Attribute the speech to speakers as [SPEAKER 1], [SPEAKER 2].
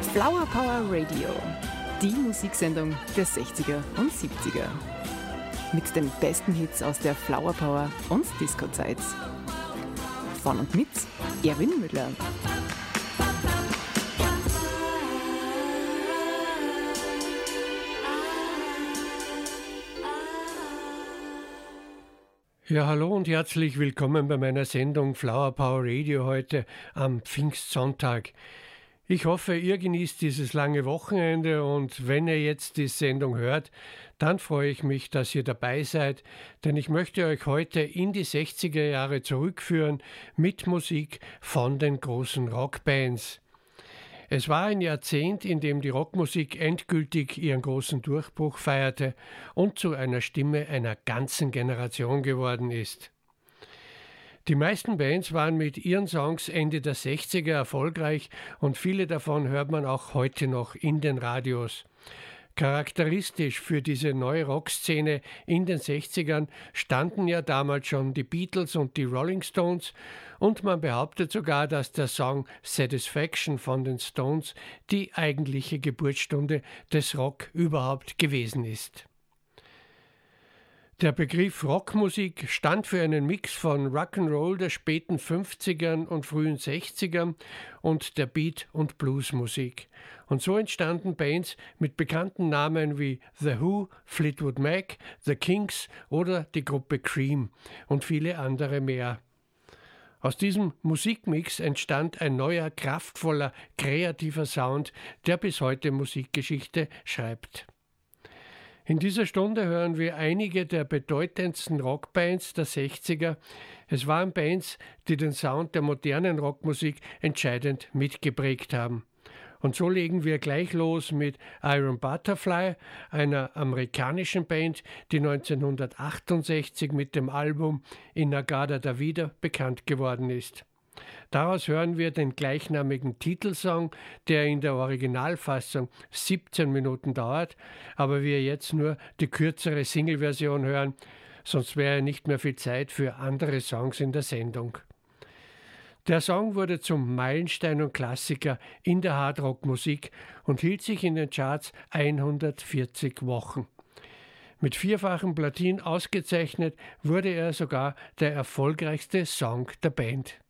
[SPEAKER 1] Flower Power Radio, die Musiksendung der 60er und 70er. Mit den besten Hits aus der Flower Power und Disco-Zeit. Von und mit Erwin Müller.
[SPEAKER 2] Ja, hallo und herzlich willkommen bei meiner Sendung Flower Power Radio heute am Pfingstsonntag. Ich hoffe, ihr genießt dieses lange Wochenende und wenn ihr jetzt die Sendung hört, dann freue ich mich, dass ihr dabei seid, denn ich möchte euch heute in die 60er Jahre zurückführen mit Musik von den großen Rockbands. Es war ein Jahrzehnt, in dem die Rockmusik endgültig ihren großen Durchbruch feierte und zu einer Stimme einer ganzen Generation geworden ist. Die meisten Bands waren mit ihren Songs Ende der 60er erfolgreich und viele davon hört man auch heute noch in den Radios. Charakteristisch für diese neue Rockszene in den 60ern standen ja damals schon die Beatles und die Rolling Stones und man behauptet sogar, dass der Song Satisfaction von den Stones die eigentliche Geburtsstunde des Rock überhaupt gewesen ist. Der Begriff Rockmusik stand für einen Mix von Rock'n'Roll der späten 50ern und frühen 60ern und der Beat- und Bluesmusik. Und so entstanden Bands mit bekannten Namen wie The Who, Fleetwood Mac, The Kinks oder die Gruppe Cream und viele andere mehr. Aus diesem Musikmix entstand ein neuer, kraftvoller, kreativer Sound, der bis heute Musikgeschichte schreibt. In dieser Stunde hören wir einige der bedeutendsten Rockbands der 60er. Es waren Bands, die den Sound der modernen Rockmusik entscheidend mitgeprägt haben. Und so legen wir gleich los mit Iron Butterfly, einer amerikanischen Band, die 1968 mit dem Album In-A-Gadda-Da-Vida bekannt geworden ist. Daraus hören wir den gleichnamigen Titelsong, der in der Originalfassung 17 Minuten dauert, aber wir jetzt nur die kürzere Single-Version hören, sonst wäre nicht mehr viel Zeit für andere Songs in der Sendung. Der Song wurde zum Meilenstein und Klassiker in der Hardrock-Musik und hielt sich in den Charts 140 Wochen. Mit 4-fachen Platin ausgezeichnet wurde er sogar der erfolgreichste Song der Band.